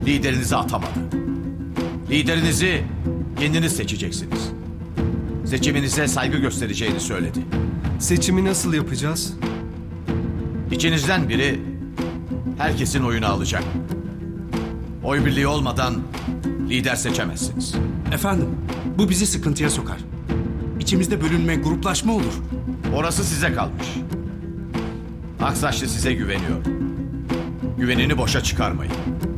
liderinizi atamadı. Liderinizi kendiniz seçeceksiniz. Seçiminize saygı göstereceğini söyledi. Seçimi nasıl yapacağız? İçinizden biri herkesin oyunu alacak. Oy birliği olmadan lider seçemezsiniz. Efendim, bu bizi sıkıntıya sokar. İçimizde bölünme, gruplaşma olur. Orası size kalmış. Aksaçlı size güveniyor. Güvenini boşa çıkarmayın.